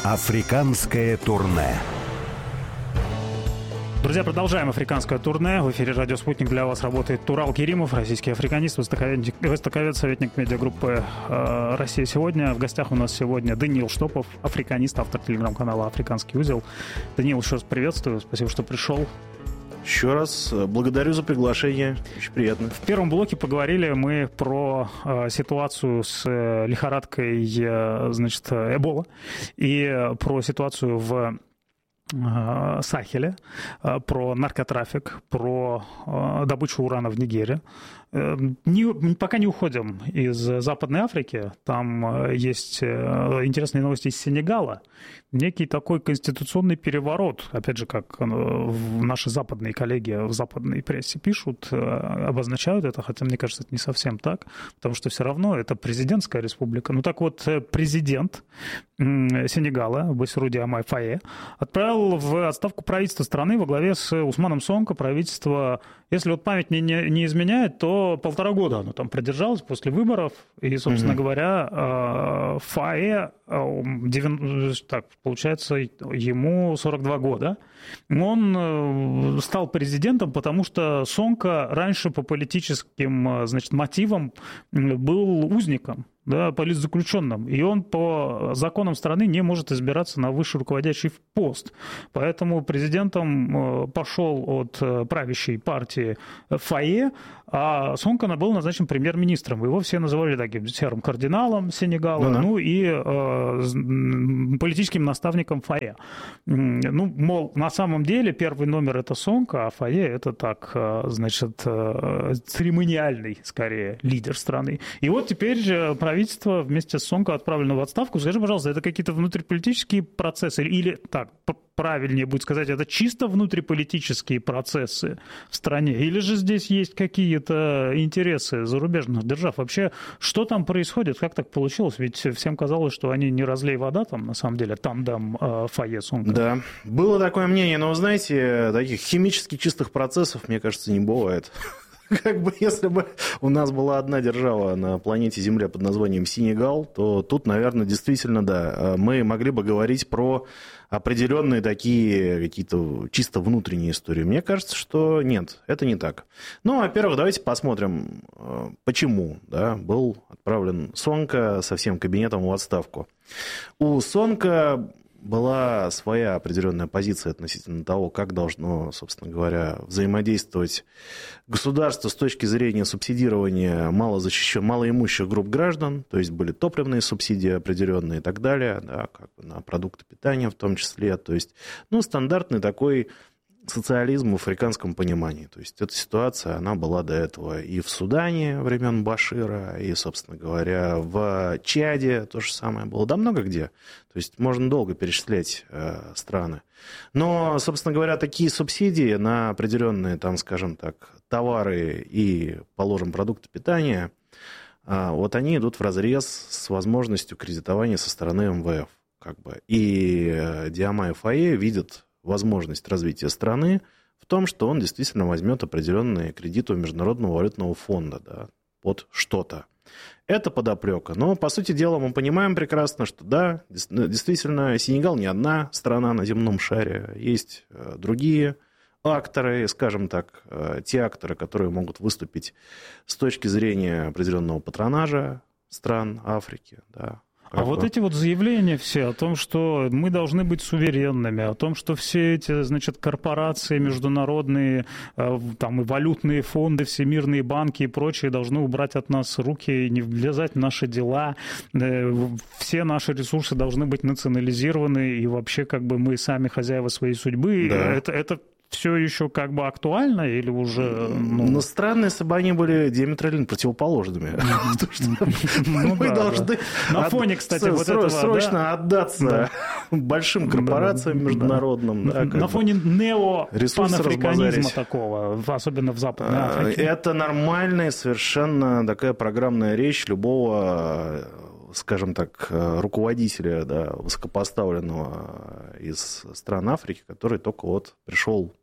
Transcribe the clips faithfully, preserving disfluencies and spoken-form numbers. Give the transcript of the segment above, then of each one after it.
Африканское турне. Друзья, продолжаем африканское турне. В эфире «Радио Спутник». Для вас работает Турал Керимов, российский африканист, востоковед, востоковед, советник медиагруппы э, «Россия сегодня». В гостях у нас сегодня Даниил Штопов, африканист, автор телеграм-канала «Африканский узел». Даниил, еще раз приветствую. Спасибо, что пришел. Еще раз благодарю за приглашение. Очень приятно. В первом блоке поговорили мы про э, ситуацию с э, лихорадкой, э, значит, Эбола, и про ситуацию в э, Сахеле, э, про наркотрафик, про э, добычу урана в Нигере. Не, пока не уходим из Западной Африки. Там есть интересные новости из Сенегала. Некий такой конституционный переворот, опять же, как наши западные коллеги в западной прессе пишут, обозначают это, хотя мне кажется, это не совсем так, потому что все равно это президентская республика. Ну так вот, президент Сенегала, Басиру Диомай Фае, отправил в отставку правительство страны во главе с Усманом Сонко. Правительство, если вот память не, не, не изменяет, то полтора года оно там продержалось после выборов, и, собственно mm-hmm. говоря, Фае, так, получается, ему сорок два года, он стал президентом, потому что Сонко раньше по политическим, значит, мотивам был узником, да, политзаключенным, и он по законам страны не может избираться на высший руководящий пост. Поэтому президентом пошел от правящей партии Фае, а Сонко был назначен премьер-министром. Его все называли таким серым кардиналом Сенегала, ну, да. ну и э, политическим наставником Фае. Ну, мол, на самом деле первый номер это Сонко, а Фае это так, значит, церемониальный, скорее, лидер страны. И вот теперь правительство Правительство вместе с Сонко отправлено в отставку. Скажи, пожалуйста, это какие-то внутриполитические процессы? Или, так, правильнее будет сказать, это чисто внутриполитические процессы в стране? Или же здесь есть какие-то интересы зарубежных держав? Вообще, что там происходит? Как так получилось? Ведь всем казалось, что они не разлей вода там, на самом деле, тандем Фае Сонко. Да, было такое мнение, но, вы знаете, таких химически чистых процессов, мне кажется, не бывает. Как бы, если бы у нас была одна держава на планете Земля под названием Сенегал, то тут, наверное, действительно, да, мы могли бы говорить про определенные такие какие-то чисто внутренние истории. Мне кажется, что нет, это не так. Ну, во-первых, давайте посмотрим, почему, да, был отправлен Сонко со всем кабинетом в отставку. У Сонко была своя определенная позиция относительно того, как должно, собственно говоря, взаимодействовать государство с точки зрения субсидирования малозащищенных, малоимущих групп граждан, то есть были топливные субсидии определенные и так далее, да, как бы на продукты питания в том числе, то есть, ну, стандартный такой социализм в африканском понимании. То есть эта ситуация, она была до этого и в Судане времен Башира, и, собственно говоря, в Чаде то же самое было. Да много где. То есть можно долго перечислять э, страны. Но, собственно говоря, такие субсидии на определенные, там, скажем так, товары и, положим, продукты питания, э, вот они идут вразрез с возможностью кредитования со стороны эм вэ эф. Как бы. И э, Диомай Фае видит возможность развития страны в том, что он действительно возьмет определенные кредиты у Международного валютного фонда, да, под что-то. Это подоплека. Но, по сути дела, мы понимаем прекрасно, что да, действительно, Сенегал не одна страна на земном шаре. Есть другие акторы, скажем так, те акторы, которые могут выступить с точки зрения определенного патронажа стран Африки, да. А вот эти вот заявления все о том, что мы должны быть суверенными, о том, что все эти, значит, корпорации международные, там и валютные фонды, всемирные банки и прочие должны убрать от нас руки и не влезать в наши дела, все наши ресурсы должны быть национализированы, и вообще как бы мы сами хозяева своей судьбы. Да. Это, это все еще как бы актуально или уже... Ну... Но странно, если бы они были диаметрально противоположными. Мы должны на фоне, кстати, вот этого срочно отдаться большим корпорациям международным. На фоне неопанафриканизма такого, особенно в Западной Африке. Это нормальная совершенно такая программная речь любого, скажем так, руководителя, да, высокопоставленного из стран Африки, который только вот пришел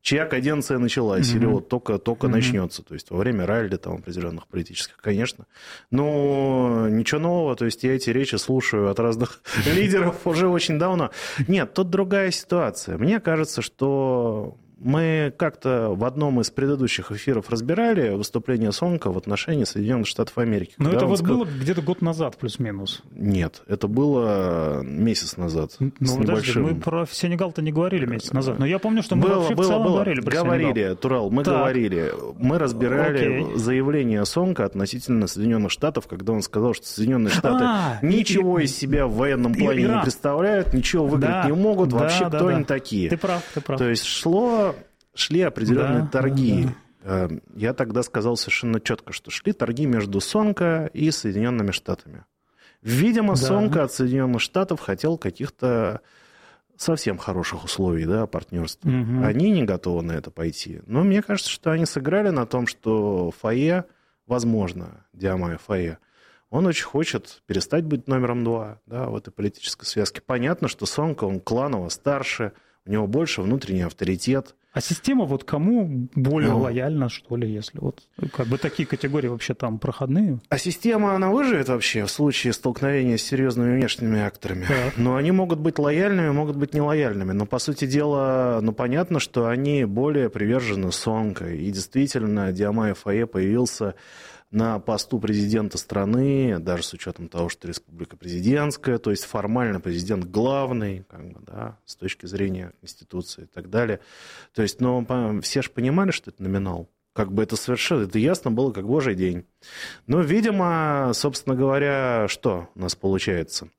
чья каденция началась, mm-hmm. или вот только, только mm-hmm. начнется, то есть во время ралли там определенных политических, конечно. Но ничего нового, то есть я эти речи слушаю от разных лидеров уже очень давно. Нет, тут другая ситуация. Мне кажется, что мы как-то в одном из предыдущих эфиров разбирали выступление Сонка в отношении Соединенных Штатов Америки. Но это вот сказал... было где-то год назад, плюс-минус. Нет, это было месяц назад. Ну, подожди, небольшим... мы про Сенегал-то не говорили месяц назад. Но я помню, что мы было, вообще было, в целом было. говорили про говорили, Сенегал. Турал, мы так. говорили. Мы разбирали Окей. заявление Сонка относительно Соединенных Штатов, когда он сказал, что Соединенные Штаты а, ничего и... из себя в военном плане Иран. не представляют, ничего выиграть да, не могут, да, вообще да, кто да. они такие. Ты прав, ты прав. То есть шло... Шли определенные да, торги. Да, да. Я тогда сказал совершенно четко, что шли торги между Сонко и Соединенными Штатами. Видимо, да. Сонко от Соединенных Штатов хотел каких-то совсем хороших условий, да, партнерства. Угу. Они не готовы на это пойти. Но мне кажется, что они сыграли на том, что Фае, возможно, Диамай Фае, он очень хочет перестать быть номером два, да, в этой политической связке. Понятно, что Сонко, он кланово старше, у него больше внутренний авторитет. А система вот кому более ну, лояльна, что ли, если вот как бы такие категории вообще там проходные? А система, она выживет вообще в случае столкновения с серьезными внешними акторами? Да. Но они могут быть лояльными, могут быть нелояльными. Но, по сути дела, ну, понятно, что они более привержены Сонко. И действительно, Диамай Фае появился на посту президента страны, даже с учетом того, что республика президентская, то есть формально президент главный, как бы, да, с точки зрения Конституции и так далее. То есть, ну, все же понимали, что это номинал. Как бы это совершенно, это ясно было, как божий день. Но, видимо, собственно говоря, что у нас получается?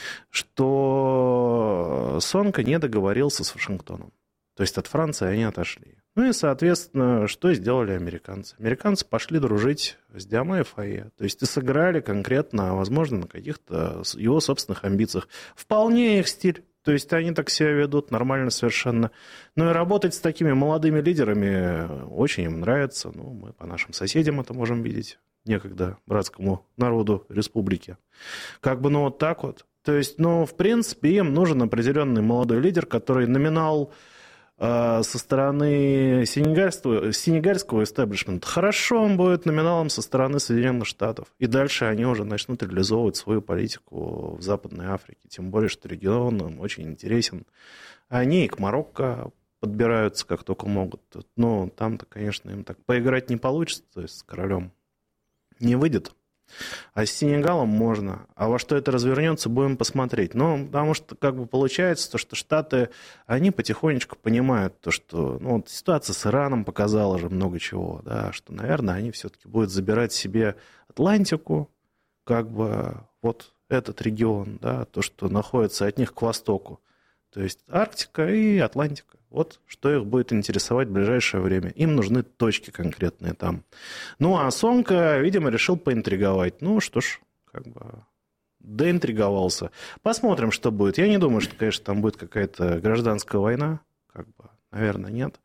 Что Сонко не договорился с Вашингтоном. То есть от Франции они отошли. Ну и, соответственно, что сделали американцы? Американцы пошли дружить с Диамай Фае. То есть и сыграли конкретно, возможно, на каких-то его собственных амбициях. Вполне их стиль. То есть они так себя ведут нормально совершенно. Ну и работать с такими молодыми лидерами очень им нравится. Ну, мы по нашим соседям это можем видеть. Некогда братскому народу республики. Как бы, ну, вот так вот. То есть, ну, в принципе, им нужен определенный молодой лидер, который номинал со стороны сенегальского, сенегальского истеблишмента. Хорошо, он будет номиналом со стороны Соединенных Штатов. И дальше они уже начнут реализовывать свою политику в Западной Африке. Тем более, что регион им очень интересен. Они и к Марокко подбираются, как только могут. Но там-то, конечно, им так поиграть не получится. То есть с королем не выйдет. А с Сенегалом можно. А во что это развернется, будем посмотреть. Ну, потому что как бы получается, то, что Штаты, они потихонечку понимают, то, что ну, вот ситуация с Ираном показала же много чего, да, что, наверное, они все-таки будут забирать себе Атлантику, как бы вот этот регион, да, то, что находится от них к востоку. То есть Арктика и Атлантика. Вот что их будет интересовать в ближайшее время. Им нужны точки конкретные там. Ну, а Сонко, видимо, решил поинтриговать. Ну, что ж, как бы доинтриговался. Посмотрим, что будет. Я не думаю, что, конечно, там будет какая-то гражданская война. Как бы, наверное, нет.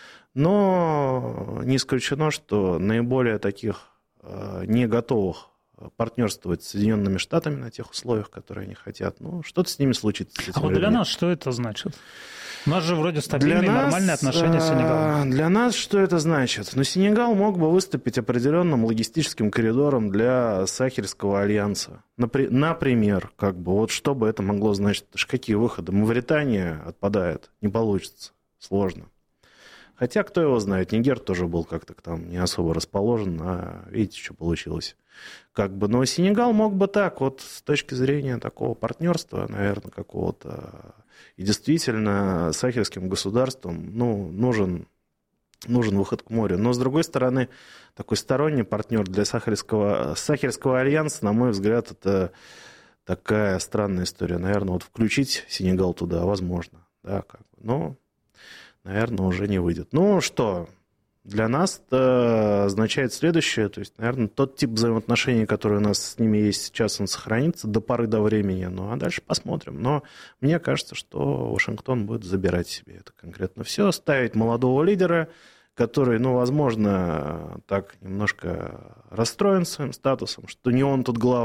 Но не исключено, что наиболее таких э, не готовых партнерствовать с Соединенными Штатами на тех условиях, которые они хотят. Ну, что-то с ними случится. С а вот людьми. Для нас что это значит? У нас же вроде стабильные, для нас, нормальные отношения с Сенегалом. Для нас что это значит? Ну, Сенегал мог бы выступить определенным логистическим коридором для Сахельского альянса. Например, как бы, вот что бы это могло значить? Какие выходы? Мавритания отпадает, не получится, сложно. Хотя, кто его знает, Нигер тоже был как-то там не особо расположен, а видите, что получилось. Как бы, но Сенегал мог бы так, вот с точки зрения такого партнерства, наверное, какого-то. И действительно, сахельским государствам ну, нужен, нужен выход к морю. Но, с другой стороны, такой сторонний партнер для Сахельского, Сахельского альянса, на мой взгляд, это такая странная история. Наверное, вот включить Сенегал туда возможно. Да, как бы, но, наверное, уже не выйдет. Ну что, для нас это означает следующее. То есть, наверное, тот тип взаимоотношений, который у нас с ними есть сейчас, он сохранится до поры до времени. Ну, а дальше посмотрим. Но мне кажется, что Вашингтон будет забирать себе это конкретно все, ставить молодого лидера, который, ну, возможно, так немножко расстроен своим статусом, что не он тут главный.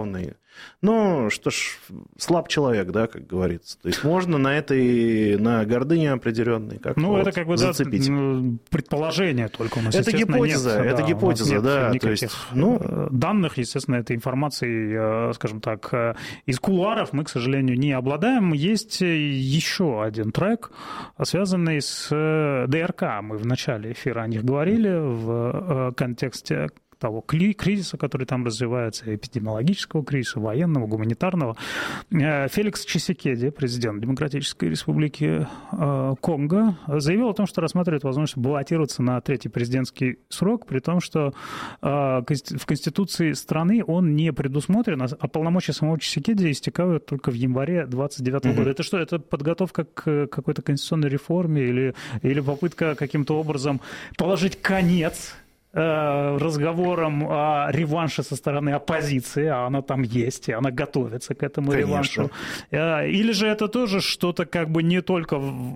Ну, что ж, слаб человек, да, как говорится. То есть можно на этой, на гордыне определенной как-то Ну, вот это как бы зацепить. Да, предположение только у нас. Это гипотеза, нет, это да, гипотеза, нет да. никаких То есть, ну... данных, естественно, этой информации, скажем так, из кулуаров мы, к сожалению, не обладаем. Есть еще один трек, связанный с ДРК. Мы в начале эфира о них говорили в контексте того кризиса, который там развивается, эпидемиологического кризиса, военного, гуманитарного. Феликс Чисекеди, президент Демократической Республики Конго, заявил о том, что рассматривает возможность баллотироваться на третий президентский срок, при том, что в Конституции страны он не предусмотрен, а полномочия самого Чисекеди истекают только в январе двадцать девятого года. Это что, это подготовка к какой-то конституционной реформе или, или попытка каким-то образом положить конец разговором о реванше со стороны оппозиции, а она там есть, и она готовится к этому Конечно. реваншу. Или же это тоже что-то как бы не только...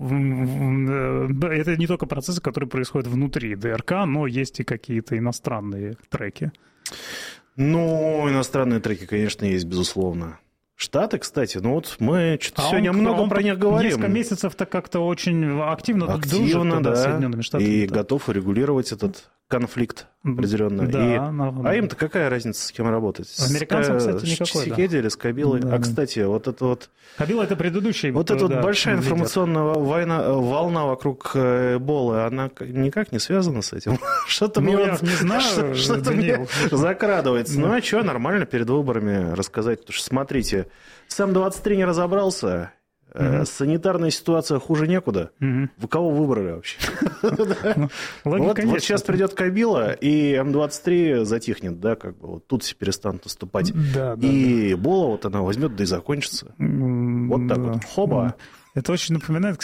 Это не только процессы, которые происходят внутри ДРК, но есть и какие-то иностранные треки. Ну, иностранные треки, конечно, есть, безусловно. Штаты, кстати, ну вот мы что-то а сегодня он, много он про них говорим. Несколько месяцев-то как-то очень активно, активно дружит да, с Соединенными Штатами. И готов урегулировать этот конфликт определенно. Да, и, на, а им-то какая разница, с кем работать? Американцам, с, кстати, никакой. С Чисекеди да. или с Кабилой? Да, а, кстати, да. вот это вот... Кабила — это предыдущий. Вот эта да, вот большая лидер. информационная война, волна вокруг Эболы, она никак не связана с этим? Что-то ну, мне, я вот, не знаю, что-то мне закрадывается. Ну, а что, нормально перед выборами рассказать? Потому что, смотрите, сам двадцать три не разобрался, mm-hmm. санитарная ситуация хуже некуда. Mm-hmm. Вы кого выбрали вообще? Вот сейчас придет Кабила, и эм двадцать три затихнет, да, как бы вот тут все перестанут наступать. И Эбола вот она возьмет, да и закончится. Вот так вот. Хоба. Это очень напоминает,